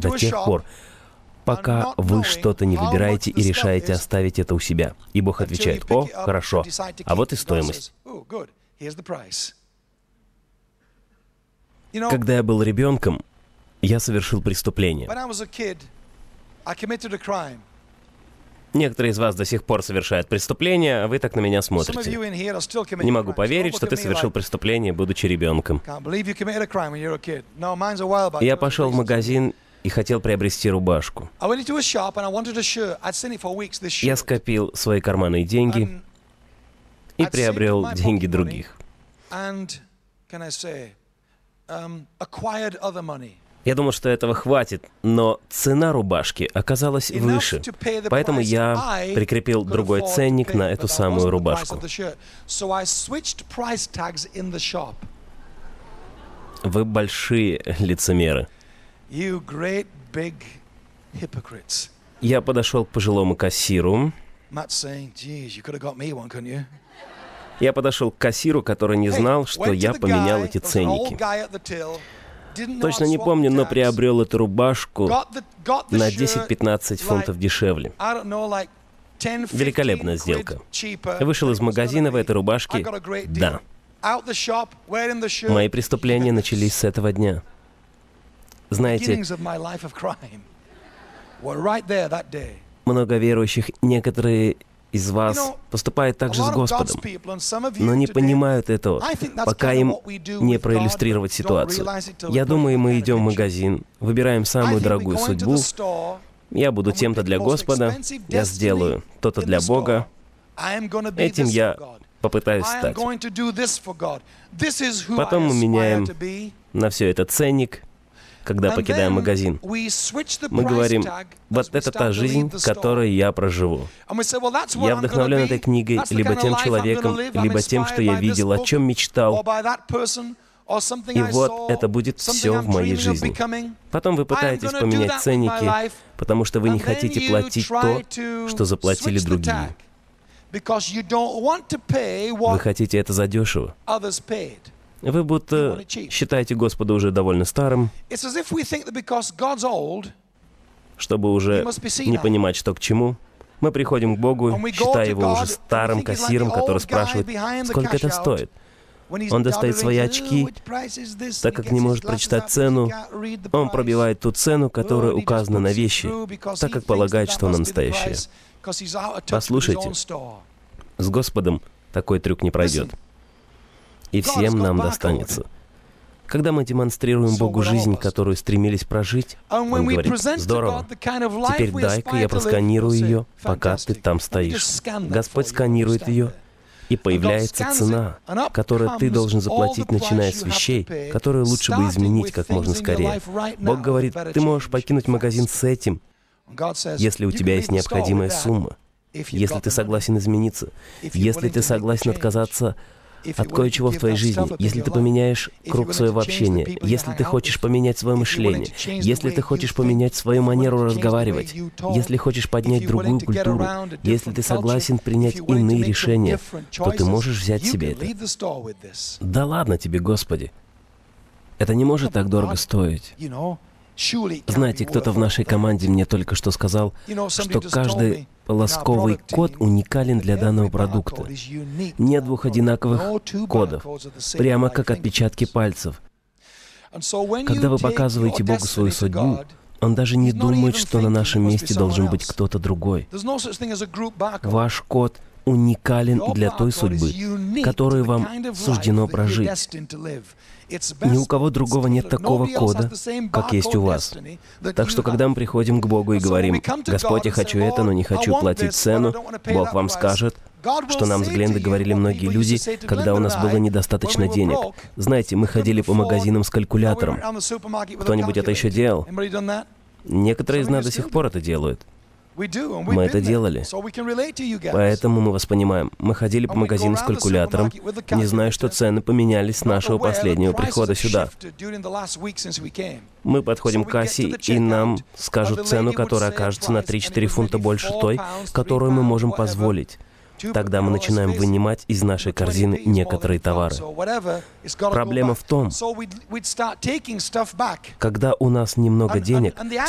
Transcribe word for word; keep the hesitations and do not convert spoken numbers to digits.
до тех пор, пока вы что-то не выбираете и решаете оставить это у себя. И Бог отвечает: «О, хорошо, а вот и стоимость». Когда я был ребенком, я совершил преступление. Некоторые из вас до сих пор совершают преступления, а вы так на меня смотрите. Не могу поверить, что ты совершил преступление, будучи ребенком. Я пошел в магазин и хотел приобрести рубашку. Я скопил свои карманные деньги и приобрел деньги других. Я думал, что этого хватит, но цена рубашки оказалась выше, поэтому я прикрепил другой ценник на эту самую рубашку. Вы большие лицемеры. Я подошел к пожилому кассиру. Я подошел к кассиру, который не знал, что я поменял эти ценники. Точно не помню, но приобрел эту рубашку на десять-пятнадцать фунтов дешевле. Великолепная сделка. Вышел из магазина в этой рубашке. Да. Мои преступления начались с этого дня. Знаете, много верующих, некоторые из вас поступают так же с Господом, но не понимают этого, пока им не проиллюстрировать ситуацию. Я думаю, мы идем в магазин, выбираем самую дорогую судьбу. Я буду тем-то для Господа, я сделаю то-то для Бога. Этим я попытаюсь стать. Потом мы меняем на все это ценник. Когда покидаем магазин, мы говорим: вот это та жизнь, которой я проживу. Я вдохновлен этой книгой, либо тем человеком, либо тем, что я видел, о чем мечтал. И вот это будет все в моей жизни. Потом вы пытаетесь поменять ценники, потому что вы не хотите платить то, что заплатили другие. Вы хотите это задешево. Вы будто считаете Господа уже довольно старым, чтобы уже не понимать, что к чему. Мы приходим к Богу, считая Его уже старым кассиром, который спрашивает, сколько это стоит. Он достает свои очки, так как не может прочитать цену. Он пробивает ту цену, которая указана на вещи, так как полагает, что она настоящая. Послушайте, с Господом такой трюк не пройдет. И всем нам достанется. Когда мы демонстрируем Богу жизнь, которую стремились прожить, Он говорит: здорово, теперь дай-ка я просканирую ее, пока ты там стоишь. Господь сканирует ее, и появляется цена, которую ты должен заплатить, начиная с вещей, которые лучше бы изменить как можно скорее. Бог говорит: ты можешь покинуть магазин с этим, если у тебя есть необходимая сумма, если ты согласен измениться, если ты согласен отказаться от кое-чего в твоей жизни, если ты поменяешь круг своего общения, если ты хочешь поменять свое мышление, если ты хочешь поменять свою манеру разговаривать, если хочешь поднять другую культуру, если ты согласен принять иные решения, то ты можешь взять себе это. Да ладно тебе, Господи! Это не может так дорого стоить. Знаете, кто-то в нашей команде мне только что сказал, что каждый полосковый код уникален для данного продукта. Нет двух одинаковых кодов, прямо как отпечатки пальцев. Когда вы показываете Богу свою судьбу, Он даже не думает, что на нашем месте должен быть кто-то другой. Ваш код уникален для той судьбы, которую вам суждено прожить. Ни у кого другого нет такого кода, как есть у вас. Так что, когда мы приходим к Богу и говорим: «Господь, я хочу это, но не хочу платить цену», Бог вам скажет, что нам с Глендой говорили многие люди, когда у нас было недостаточно денег. Знаете, мы ходили по магазинам с калькулятором. Кто-нибудь это еще делал? Некоторые из нас до сих пор это делают. Мы это делали. Поэтому мы вас понимаем. Мы ходили по магазину с калькулятором, не зная, что цены поменялись с нашего последнего прихода сюда. Мы подходим к кассе, и нам скажут цену, которая окажется на три-четыре фунта больше той, которую мы можем позволить. Тогда мы начинаем вынимать из нашей корзины некоторые товары. Проблема в том, когда у нас немного денег,